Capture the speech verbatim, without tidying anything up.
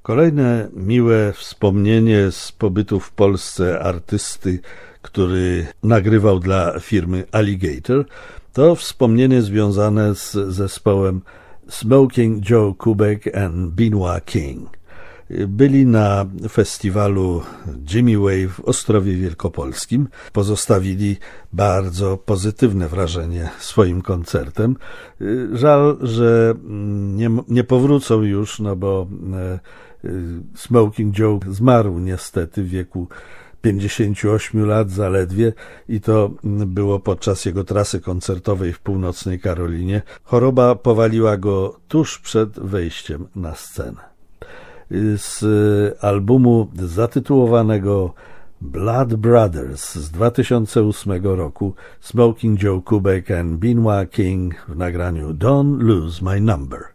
Kolejne miłe wspomnienie z pobytu w Polsce artysty, który nagrywał dla firmy Alligator, to wspomnienie związane z zespołem Smoking Joe Kubek and Benoit King. Byli na festiwalu Jimmy Wave w Ostrowie Wielkopolskim. Pozostawili bardzo pozytywne wrażenie swoim koncertem. Żal, że nie, nie powrócą już, no bo Smoking Joe zmarł niestety w wieku pięćdziesięciu ośmiu lat zaledwie i to było podczas jego trasy koncertowej w północnej Karolinie. Choroba powaliła go tuż przed wejściem na scenę. Z albumu zatytułowanego Blood Brothers z dwa tysiące ósmego roku Smoking Joe Kubek and Benoit King w nagraniu Don't Lose My Number.